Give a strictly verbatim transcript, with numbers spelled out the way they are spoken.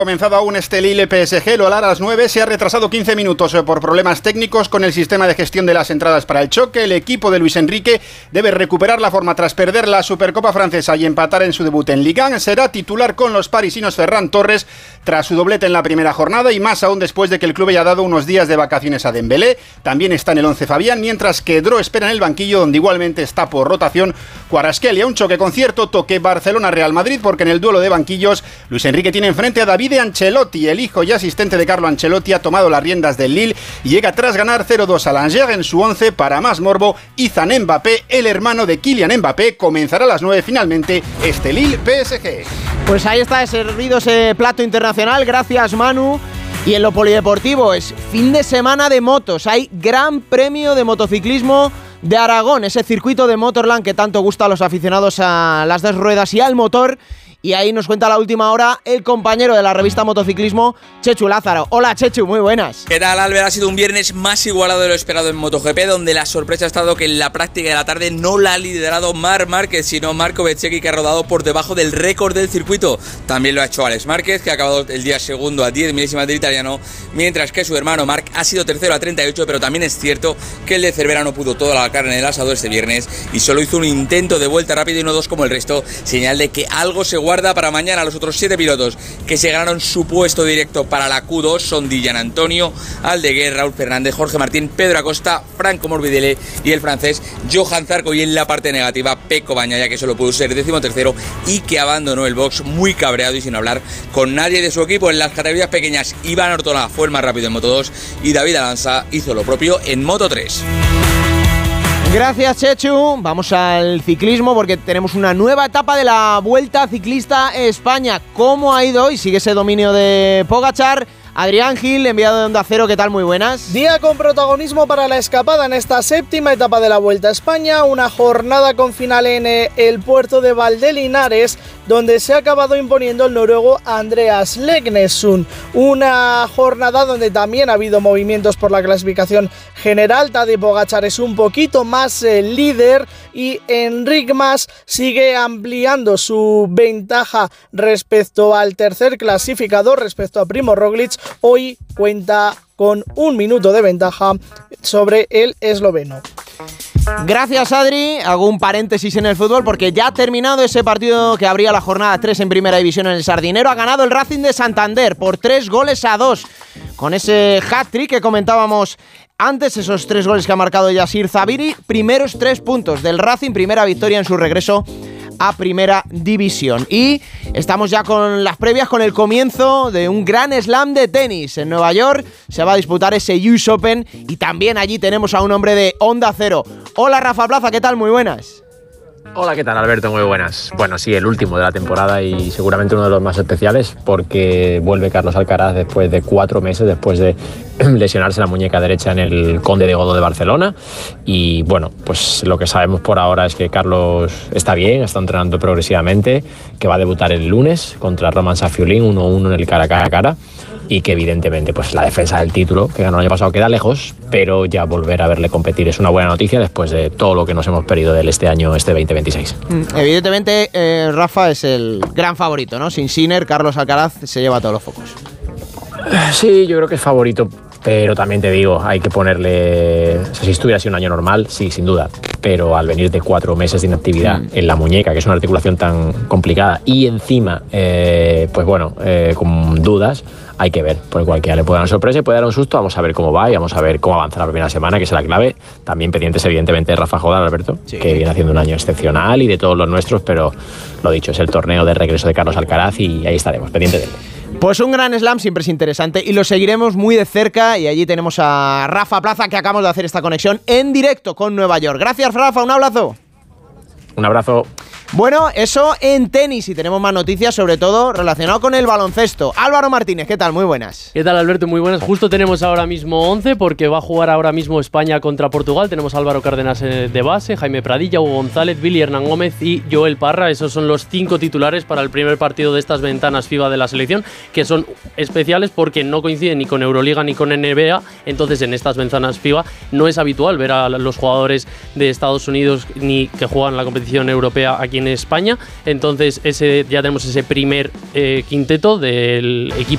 Comenzado aún este Lille P S G, lo hará a las nueve, se ha retrasado quince minutos por problemas técnicos con el sistema de gestión de las entradas para el choque. El equipo de Luis Enrique debe recuperar la forma tras perder la Supercopa francesa y empatar en su debut en Ligue uno. Será titular con los parisinos Ferran Torres tras su doblete en la primera jornada y más aún después de que el club haya dado unos días de vacaciones a Dembélé. También está en el once Fabián, mientras que Dro espera en el banquillo, donde igualmente está por rotación Kvaratskhelia. Un choque con cierto toque Barcelona-Real Madrid, porque en el duelo de banquillos Luis Enrique tiene enfrente a David de Ancelotti. El hijo y asistente de Carlo Ancelotti ha tomado las riendas del Lille y llega tras ganar cero dos a Angers. En su once, para más morbo, Izan Mbappé, el hermano de Kylian Mbappé. Comenzará a las nueve finalmente este Lille P S G. Pues ahí está servido ese plato internacional, gracias Manu. Y en lo polideportivo es fin de semana de motos, hay Gran Premio de Motociclismo de Aragón, ese circuito de Motorland que tanto gusta a los aficionados a las dos ruedas y al motor. Y ahí nos cuenta a la última hora el compañero de la revista Motociclismo, Chechu Lázaro. Hola Chechu, muy buenas. ¿Qué tal, Albert? Ha sido un viernes más igualado de lo esperado en MotoGP, donde la sorpresa ha estado que en la práctica de la tarde no la ha liderado Marc Márquez, sino Marco Bezzecchi, que ha rodado por debajo del récord del circuito. También lo ha hecho Alex Márquez, que ha acabado el día segundo a diez milésimas del italiano, mientras que su hermano Marc ha sido tercero a treinta y ocho, pero también es cierto que el de Cervera no pudo toda la carne en el asador este viernes y solo hizo un intento de vuelta rápido y no dos como el resto, señal de que algo se guarda para mañana. Los otros siete pilotos que se ganaron su puesto directo para la Q dos son Dillan Antonio, Aldeguer, Raúl Fernández, Jorge Martín, Pedro Acosta, Franco Morbidelli y el francés Johan Zarco. Y en la parte negativa, Pecco Bagnaia, que solo pudo ser décimo tercero y que abandonó el box muy cabreado y sin hablar con nadie de su equipo. En las categorías pequeñas, Iván Ortola fue el más rápido en Moto dos y David Alanza hizo lo propio en Moto tres. Gracias Chechu, vamos al ciclismo porque tenemos una nueva etapa de la Vuelta Ciclista España. ¿Cómo ha ido hoy? Sigue ese dominio de Pogačar. Adrián Gil, enviado de Onda Cero, ¿qué tal? Muy buenas. Día con protagonismo para la escapada en esta séptima etapa de la Vuelta a España, una jornada con final en el puerto de Valdelinares, donde se ha acabado imponiendo el noruego Andreas Leknesund. Una jornada donde también ha habido movimientos por la clasificación general. Tadej Pogačar es un poquito más eh, líder y Enric Mas sigue ampliando su ventaja respecto al tercer clasificador, respecto a Primož Roglič. Hoy cuenta con un minuto de ventaja sobre el esloveno. Gracias Adri, hago un paréntesis en el fútbol porque ya ha terminado ese partido que abría la jornada tres en Primera División en el Sardinero. Ha ganado el Racing de Santander por tres goles a dos con ese hat-trick que comentábamos antes, esos tres goles que ha marcado Yasir Zabiri. Primeros tres puntos del Racing, primera victoria en su regreso a Primera División. Y estamos ya con las previas, con el comienzo de un gran slam de tenis en Nueva York. Se va a disputar ese U S Open y también allí tenemos a un hombre de Onda Cero. Hola Rafa Plaza, ¿qué tal? Muy buenas. Hola, ¿qué tal Alberto? Muy buenas. Bueno, sí, el último de la temporada y seguramente uno de los más especiales porque vuelve Carlos Alcaraz después de cuatro meses, después de lesionarse la muñeca derecha en el Conde de Godó de Barcelona. Y bueno, pues lo que sabemos por ahora es que Carlos está bien, está entrenando progresivamente, que va a debutar el lunes contra Roman Safiullin uno uno en el cara a cara. Y que evidentemente pues la defensa del título que ganó el año pasado queda lejos, pero ya volver a verle competir es una buena noticia después de todo lo que nos hemos perdido de él este año, este veinte veintiséis. Evidentemente eh, Rafa es el gran favorito, ¿no? Sin Sinner, Carlos Alcaraz se lleva todos los focos. Sí, yo creo que es favorito, pero también te digo, hay que ponerle... O sea, si estuviera sido un año normal, sí, sin duda, pero al venir de cuatro meses de inactividad mm. en la muñeca, que es una articulación tan complicada, y encima, eh, pues bueno, eh, con dudas, hay que ver, porque cualquiera le puede dar una sorpresa y puede dar un susto. Vamos a ver cómo va y vamos a ver cómo avanza la primera semana, que es la clave. También pendientes, evidentemente, de Rafa Jodar, Alberto, sí, que viene haciendo un año excepcional y de todos los nuestros, pero lo dicho, es el torneo de regreso de Carlos Alcaraz y ahí estaremos, pendientes de él. Pues un gran slam siempre es interesante y lo seguiremos muy de cerca, y allí tenemos a Rafa Plaza, que acabamos de hacer esta conexión en directo con Nueva York. Gracias Rafa, un abrazo. Un abrazo. Bueno, eso en tenis, y tenemos más noticias, sobre todo relacionado con el baloncesto. Álvaro Martínez, ¿qué tal? Muy buenas. ¿Qué tal, Alberto? Muy buenas. Justo tenemos ahora mismo once, porque va a jugar ahora mismo España contra Portugal. Tenemos a Álvaro Cárdenas de base, Jaime Pradilla, Hugo González, Billy Hernán Gómez y Joel Parra. Esos son los cinco titulares para el primer partido de estas ventanas FIBA de la selección, que son especiales porque no coinciden ni con Euroliga ni con N B A. Entonces, en estas ventanas FIBA no es habitual ver a los jugadores de Estados Unidos ni que juegan la competición europea aquí en España. Entonces ese, ya tenemos ese primer eh, quinteto del equipo